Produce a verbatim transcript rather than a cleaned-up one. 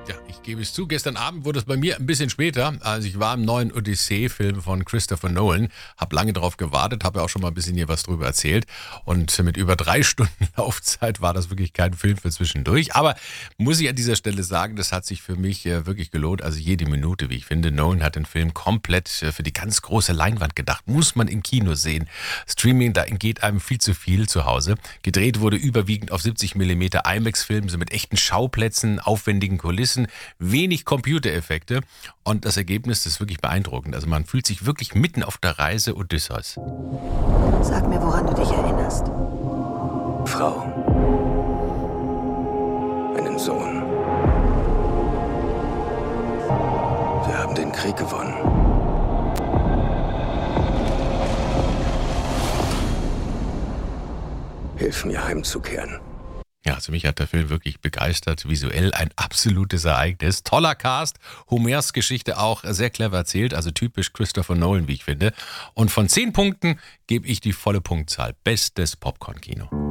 Ja, ich gebe es zu, gestern Abend wurde es bei mir ein bisschen später. Also ich war im neuen Odyssee-Film von Christopher Nolan, habe lange drauf gewartet, habe ja auch schon mal ein bisschen hier was drüber erzählt. Und mit über drei Stunden Laufzeit war das wirklich kein Film für zwischendurch. Aber muss ich an dieser Stelle sagen, das hat sich für mich äh, wirklich gelohnt. Also jede Minute, wie ich finde. Nolan hat den Film komplett äh, für die ganz große Leinwand gedacht. Muss man im Kino sehen. Streaming, da entgeht einem viel zu viel zu Hause. Gedreht wurde überwiegend auf siebzig Millimeter IMAX-Filmen, so mit echten Schauplätzen, aufwendigen Kulissen, wenig Computereffekte und das Ergebnis ist wirklich beeindruckend. Also man fühlt sich wirklich mitten auf der Reise Odysseus. Sag mir, woran du dich erinnerst. Frau. Einen Sohn. Wir haben den Krieg gewonnen. Hilf mir heimzukehren. Ja, also mich hat der Film wirklich begeistert. Visuell ein absolutes Ereignis. Toller Cast. Homers Geschichte auch sehr clever erzählt. Also typisch Christopher Nolan, wie ich finde. Und von zehn Punkten gebe ich die volle Punktzahl. Bestes Popcorn-Kino.